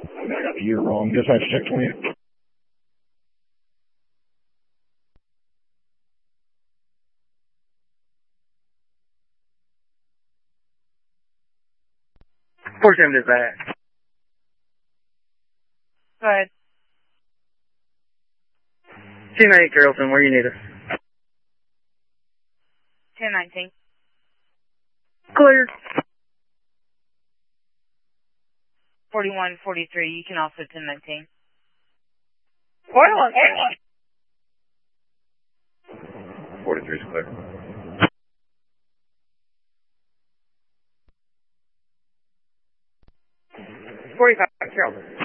I got the year wrong. Just have to check 20. 47 is that. Go ahead. 298 Carrollton, where you need us? 1019. Clear. 4143, you can also 1019. 43 is clear. 45 Carrollton.